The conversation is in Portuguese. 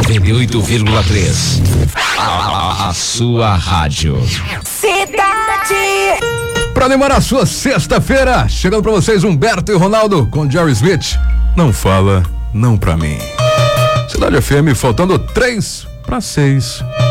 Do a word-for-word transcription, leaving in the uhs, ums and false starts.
noventa e oito vírgula três. A, a sua rádio. Cidade. Pra animar a sua sexta-feira, chegando pra vocês Humberto e Ronaldo com Jerry Smith. Não fala, não pra mim. Cidade F M faltando três pra seis.